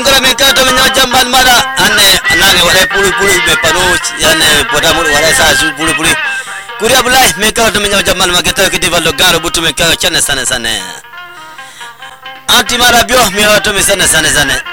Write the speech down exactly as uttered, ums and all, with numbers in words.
Tungala mekato menya jambal mara ane anane wale puli puli me panoch yane poda muri wale sa su puli puli kuria bulai mekato menya jambal mageta kidivalo garo butu mekato chane sana sana anti mara bio mi hato mi sana sana sana